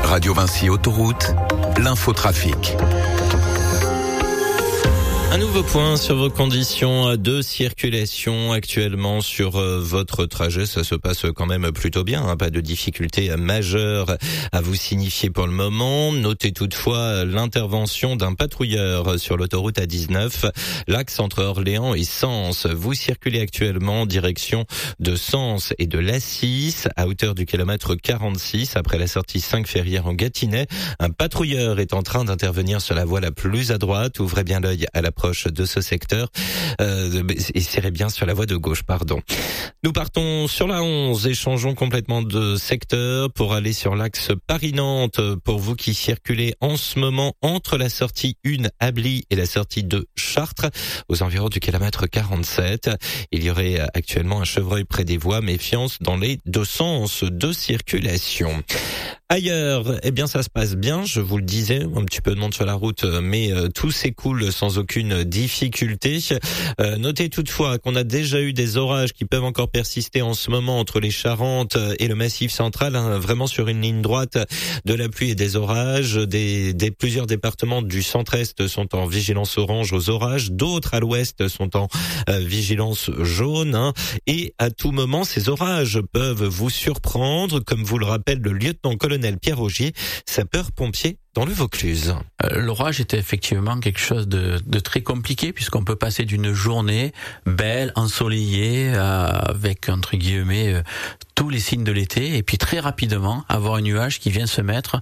Radio Vinci Autoroute, l'infotrafic. Un nouveau point sur vos conditions de circulation actuellement sur votre trajet. Ça se passe quand même plutôt bien, pas de difficultés majeures à vous signifier pour le moment. Notez toutefois l'intervention d'un patrouilleur sur l'autoroute A19, l'axe entre Orléans et Sens. Vous circulez actuellement en direction de Sens et de l'A6 à hauteur du kilomètre 46 après la sortie 5 Ferrières en Gâtinais. Un patrouilleur est en train d'intervenir sur la voie la plus à droite. Ouvrez bien l'œil à l'approche de ce secteur et serrez bien sur la voie de gauche, pardon. Nous partons sur la 11 et changeons complètement de secteur pour aller sur l'axe Paris-Nantes. Pour vous qui circulez en ce moment entre la sortie 1 Ably et la sortie 2 Chartres, aux environs du kilomètre 47, il y aurait actuellement un chevreuil près des voies. Méfiance dans les deux sens de circulation. Ailleurs, eh bien ça se passe bien, je vous le disais, un petit peu de monde sur la route, mais tout s'écoule sans aucune difficulté. Notez toutefois qu'on a déjà eu des orages qui peuvent encore persister en ce moment entre les Charentes et le Massif central, vraiment sur une ligne droite, de la pluie et des orages. Plusieurs départements du centre-est sont en vigilance orange aux orages, d'autres à l'ouest sont en vigilance jaune, et à tout moment ces orages peuvent vous surprendre, comme vous le rappelle le lieutenant-colonel Pierre Augier, sapeur-pompier dans le Vaucluse. L'orage était effectivement quelque chose de très compliqué, puisqu'on peut passer d'une journée belle, ensoleillée, avec entre guillemets tous les signes de l'été, et puis très rapidement avoir un nuage qui vient se mettre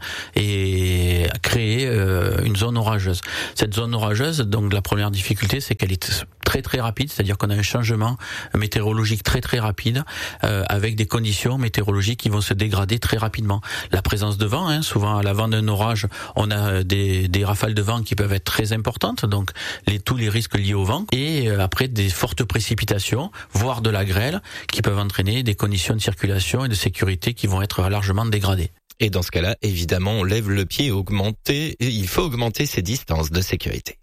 et créer une zone orageuse. Cette zone orageuse, donc la première difficulté, c'est qu'elle est très très rapide, c'est-à-dire qu'on a un changement météorologique très très rapide, avec des conditions météorologiques qui vont se dégrader très rapidement. La présence de vent, souvent à l'avant d'un orage, on a des rafales de vent qui peuvent être très importantes, donc tous les risques liés au vent, et après des fortes précipitations, voire de la grêle, qui peuvent entraîner des conditions de circulation et de sécurité qui vont être largement dégradées. Et dans ce cas-là, évidemment, on lève le pied et il faut augmenter ces distances de sécurité.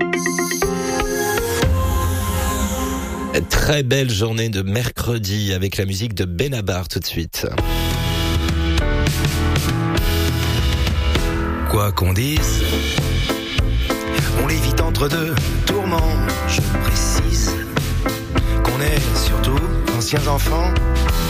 Très belle journée de mercredi avec la musique de Benabar tout de suite. Quoi qu'on dise, on l'évite entre deux tourments. Je précise qu'on est surtout anciens enfants.